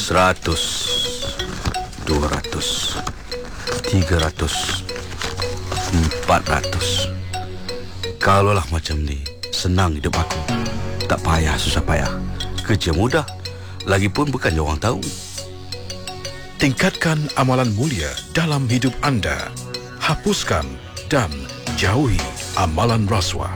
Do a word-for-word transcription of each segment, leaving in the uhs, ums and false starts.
Seratus, dua ratus, tiga ratus, empat ratus. Kalaulah macam ni, senang hidup aku. Tak payah susah payah. Kerja mudah. Lagipun bukan orang tahu. Tingkatkan amalan mulia dalam hidup anda. Hapuskan dan jauhi amalan rasuah.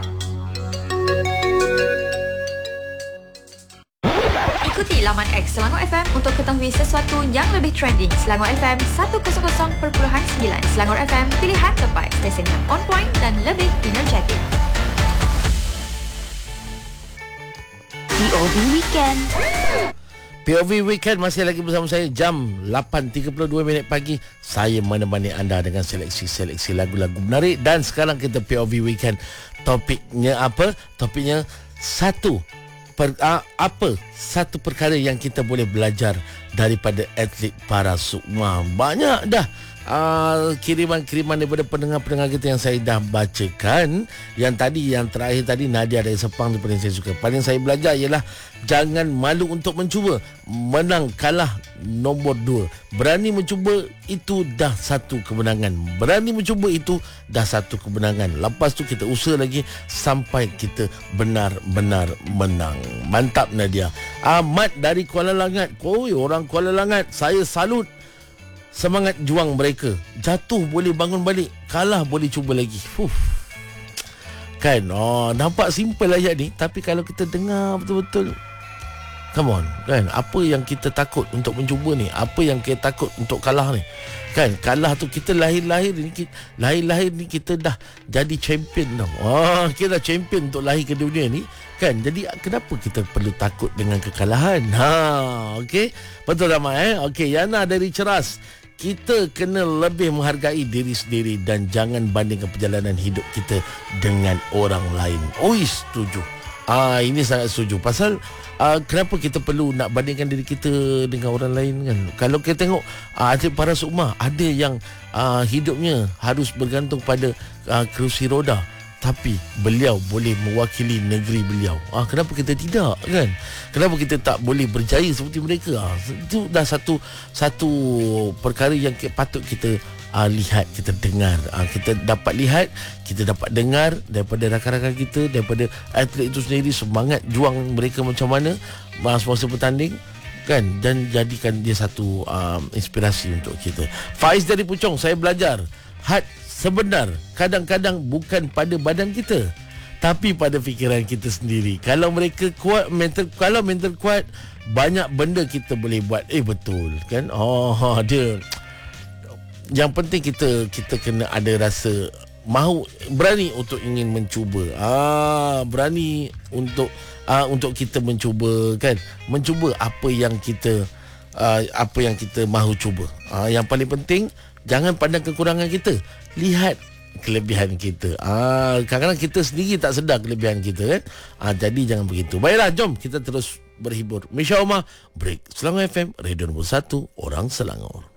Ikuti laman X Selangor F M untuk ketahui sesuatu yang lebih trending. Selangor F M seratus perpuluhan sembilan. Selangor F M, pilihan tempat, stesen yang on point dan lebih energetik. P O V Weekend. P O V Weekend masih lagi bersama saya jam lapan tiga puluh dua minit pagi. Saya menemani anda dengan seleksi-seleksi lagu-lagu menarik. Dan sekarang kita P O V Weekend. Topiknya apa? Topiknya satu per, uh, apa satu perkara yang kita boleh belajar daripada atlet para sukma. Banyak dah Uh, kiriman-kiriman daripada pendengar-pendengar kita yang saya dah bacakan. Yang tadi, yang terakhir tadi, Nadia dari Sepang, itu paling saya suka. Paling saya belajar ialah jangan malu untuk mencuba. Menang kalah nombor dua. Berani mencuba, itu dah satu kemenangan. Berani mencuba, itu dah satu kemenangan. Lepas tu kita usaha lagi sampai kita benar-benar menang. Mantap Nadia. Ahmad dari Kuala Langat. Oi, orang Kuala Langat, saya salut semangat juang mereka. Jatuh boleh bangun balik, kalah boleh cuba lagi. Fuh. Kan, oh, nampak simple ayat ni, tapi kalau kita dengar betul-betul, come on, kan, apa yang kita takut untuk mencuba ni, apa yang kita takut untuk kalah ni, kan, kalah tu kita lahir-lahir ni, kita, lahir-lahir ni kita dah jadi champion tau. Oh, kita dah champion untuk lahir ke dunia ni, kan. Jadi kenapa kita perlu takut dengan kekalahan? Ha, okey. Betul tak, Mak, eh? Okey, Yana dari Ceras. Kita kena lebih menghargai diri sendiri dan jangan bandingkan perjalanan hidup kita dengan orang lain. Oh, setuju. Ah, ini sangat setuju. Pasal ah, kenapa kita perlu nak bandingkan diri kita dengan orang lain, kan? Kalau kita tengok ah, atlet para sukma, ada yang ah, hidupnya harus bergantung pada ah, kerusi roda, tapi beliau boleh mewakili negeri beliau. Ah, kenapa kita tidak, kan? Kenapa kita tak boleh berjaya seperti mereka? Ah, itu dah satu satu perkara yang patut kita ah, lihat, kita dengar. Ah, kita dapat lihat, kita dapat dengar daripada rakan-rakan kita, daripada atlet itu sendiri, semangat juang mereka macam mana semasa bertanding, kan, dan jadikan dia satu um, inspirasi untuk kita. Faiz dari Puchong, saya belajar had sebenar kadang-kadang bukan pada badan kita, tapi pada fikiran kita sendiri. Kalau mereka kuat, mental, kalau mental kuat, banyak benda kita boleh buat. Eh, betul, kan? Oh, dia. Yang penting kita kita kena ada rasa mahu, berani untuk ingin mencuba. Ah, berani untuk ah, untuk kita mencuba, kan? Mencuba apa yang kita ah, apa yang kita mahu cuba. Ah, yang paling penting, jangan pandang kekurangan kita, lihat kelebihan kita. Ah, kadang-kadang kita sendiri tak sedar kelebihan kita, kan? Ah, jadi jangan begitu. Baiklah, jom kita terus berhibur. Misha Omar, Break Selangor F M, Radio nombor satu, Orang Selangor.